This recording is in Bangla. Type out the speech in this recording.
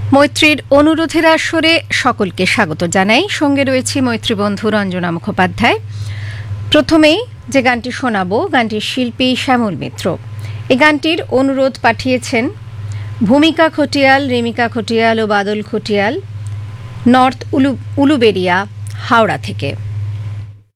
মৈত্রীর অনুরোধের আসরে সকলকে স্বাগত জানাই। সঙ্গে রয়েছে মৈত্রী বন্ধু রঞ্জনা মুখোপাধ্যায়। প্রথমেই যে গানটি শোনাবো, গানটির শিল্পী শ্যামল মিত্র। এই গানটির অনুরোধ পাঠিয়েছেন ভূমিকা খটিয়াল, রেমিকা খটিয়াল ও বাদল খটিয়াল, নর্থ উলুবেড়িয়া, হাওড়া থেকে।